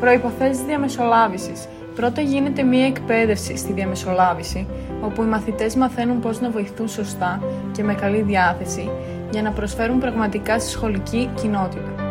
Προϋποθέσεις διαμεσολάβησης. Πρώτα γίνεται μία εκπαίδευση στη διαμεσολάβηση, όπου οι μαθητές μαθαίνουν πώς να βοηθούν σωστά και με καλή διάθεση για να προσφέρουν πραγματικά στη σχολική κοινότητα.